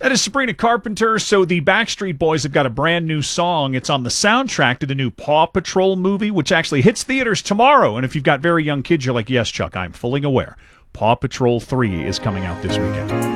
That is Sabrina Carpenter. So the Backstreet Boys have got a brand new song. It's on the soundtrack to the new Paw Patrol movie, which actually hits theaters tomorrow. And if you've got very young kids, you're like, yes, Chuck, I'm fully aware. Paw Patrol 3 is coming out this weekend.